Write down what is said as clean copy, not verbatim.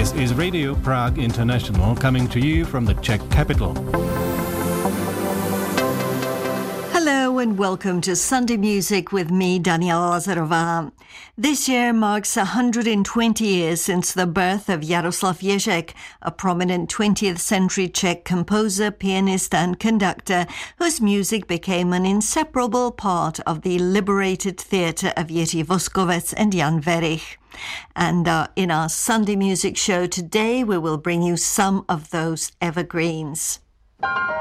This is Radio Prague International coming to you from the Czech capital. Hello and welcome to Sunday Music with me, Daniela Lazarová. This year marks 120 years since the birth of Jaroslav Ježek, a prominent 20th century Czech composer, pianist and conductor whose music became an inseparable part of the liberated theatre of Jiří Voskovec and Jan Werich. And in our Sunday Music show today, we will bring you some of those evergreens.